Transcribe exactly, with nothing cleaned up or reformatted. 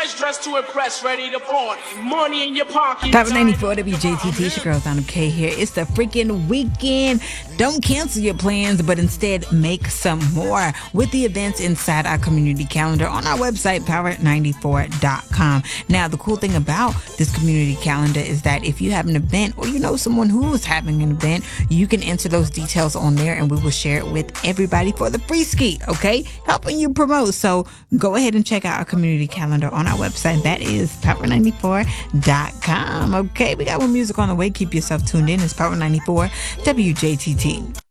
fresh dressed to impress, ready to party. Money in your pocket. Power ninety-four W J T T, it's your girl Donna K here. It's the freaking weekend. Don't cancel your plans, but instead make some more with the events inside our community calendar on our website, power ninety-four dot com. Now, the cool thing about this community calendar is that if you have an event or you know someone who is having an event, you can enter those details on there and we will share it with everybody for the free ski, okay? Helping you promote. So go ahead and check out our community calendar on our website. That is power ninety-four dot com. Okay, we got more music on the way. Keep yourself tuned in. It's Power ninety-four W J T T.